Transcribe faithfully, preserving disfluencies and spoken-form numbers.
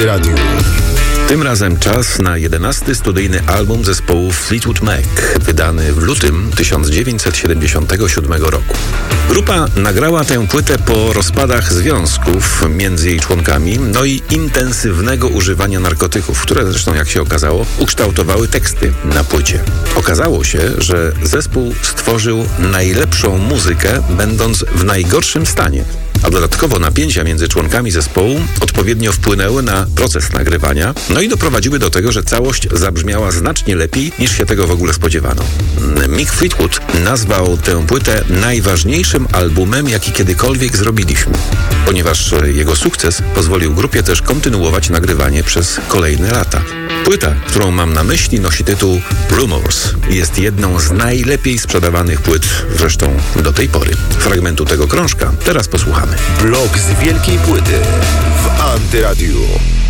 Antyradiu. Tym razem czas na jedenasty studyjny album zespołu Fleetwood Mac, wydany w lutym tysiąc dziewięćset siedemdziesiątego siódmego roku. Grupa nagrała tę płytę po rozpadach związków między jej członkami, no i intensywnego używania narkotyków, które zresztą, jak się okazało, ukształtowały teksty na płycie. Okazało się, że zespół stworzył najlepszą muzykę, będąc w najgorszym stanie. A dodatkowo napięcia między członkami zespołu odpowiednio wpłynęły na proces nagrywania, no i doprowadziły do tego, że całość zabrzmiała znacznie lepiej, niż się tego w ogóle spodziewano. Mick Fleetwood nazwał tę płytę najważniejszym albumem, jaki kiedykolwiek zrobiliśmy, ponieważ jego sukces pozwolił grupie też kontynuować nagrywanie przez kolejne lata. Płyta, którą mam na myśli, nosi tytuł Rumors i jest jedną z najlepiej sprzedawanych płyt zresztą do tej pory. Fragmentu tego krążka teraz posłuchamy. Blok z wielkiej płyty w Antyradiu.